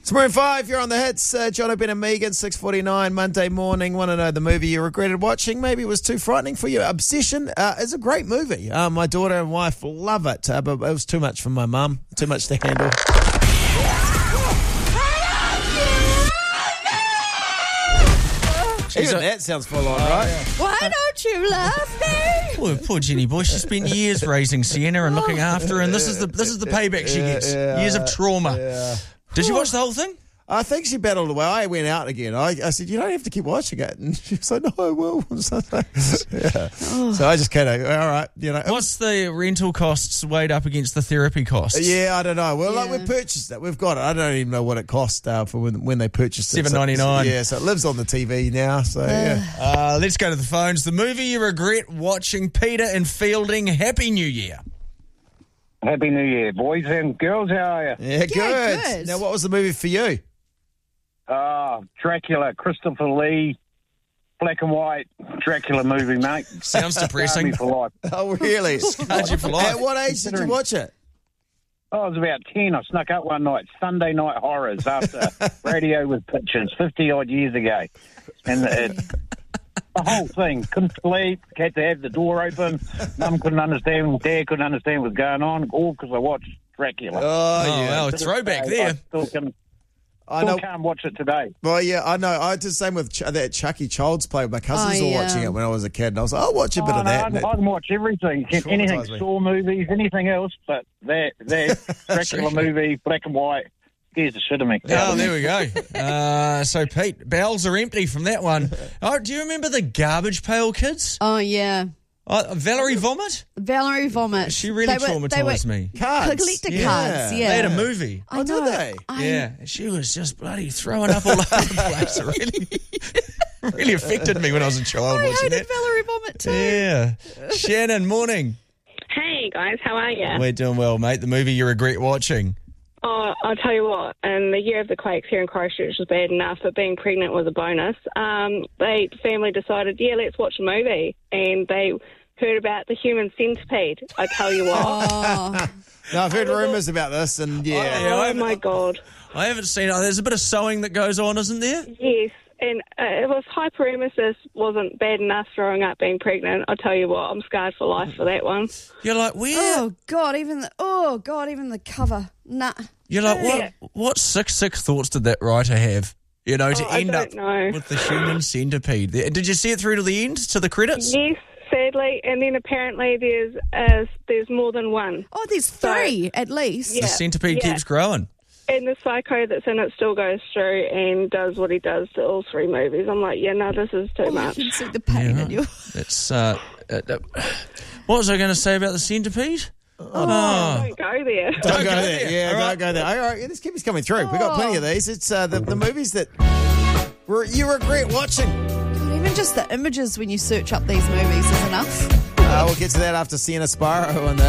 It's Maroon 5, you're on the hits. John O'Brien and Megan, 6:49, Monday morning. Want to know the movie you regretted watching? Maybe it was too frightening for you. Obsession is a great movie. My daughter and wife love it, but it was too much for my mum, too much to handle. Even that sounds full on, right? Why don't you love me? Well, poor Jenny boy, she spent years raising Sienna and looking after her, and this is the payback she gets. Years of trauma. Yeah. Did you watch the whole thing? I think she battled away. I went out again. I said, you don't have to keep watching it. And she was like, no, I will. So I just kind of, all right. What's the rental costs weighed up against the therapy costs? Yeah, I don't know. Well, we purchased it. We've got it. I don't even know what it cost for when they purchased it. $7.99. Yeah, so it lives on the TV now. So, yeah. Let's go to the phones. The movie you regret watching. Peter and Fielding, Happy New Year. Happy New Year, boys and girls. How are you? Yeah, good. Now, what was the movie for you? Dracula, Christopher Lee, black and white Dracula movie, mate. Sounds depressing. Scarred me for life. Oh, really? Scarred you for life. At what age did you watch it? I was about 10. I snuck up one night, Sunday Night Horrors, after Radio with Pictures, 50-odd years ago. And the whole thing, couldn't sleep, had to have the door open. Mum couldn't understand, Dad couldn't understand what was going on, all because I watched Dracula. Oh, yeah. Well, it's throwback there. I still can't watch it today. Well, yeah, I know. I did the same with that Chucky Child's Play. My cousins were watching it when I was a kid, and I was like, I'll watch a bit of that. I can watch everything. Anything, Saw movies, anything else, but that Dracula movie, black and white, scares the shit of me. Oh, there we go. So, Pete, bowels are empty from that one. Oh, do you remember the Garbage Pail Kids? Oh, yeah. Valerie Vomit? Valerie Vomit. She really traumatised me. Cards. Collector cards, yeah. They had a movie. Oh, did they? Yeah. She was just bloody throwing up all over the place. Really affected me when I was a child watching hated that. Valerie Vomit too. Yeah. Shannon, morning. Hey, guys. How are you? We're doing well, mate. The movie you regret watching. Oh, I'll tell you what, the year of the quakes here in Christchurch was bad enough, but being pregnant was a bonus. The family decided, let's watch a movie, and they heard about the human centipede. I tell you what. Oh. No, I've heard rumours about this, and Oh, my God. I haven't seen it. There's a bit of sewing that goes on, isn't there? Yes, and it was hyperemesis wasn't bad enough throwing up being pregnant. I tell you what, I'm scarred for life for that one. You're like, where? Oh God, even the cover. Nah. You're like, what sick thoughts did that writer have? To end up know. with the human centipede. Did you see it through to the end, to the credits? Yes, sadly, and then apparently there's more than one. Oh, there's three at least. The centipede keeps growing. And the psycho that's in it still goes through and does what he does to all three movies. I'm like, this is too much. You can see the pain in you. It's what was I going to say about the centipede? Don't go there. Don't go there. Yeah, don't go there. All right, this keeps coming through. We've got plenty of these. It's the movies that you regret watching. God, even just the images when you search up these movies is enough. We'll get to that after Sienna Sparrow and the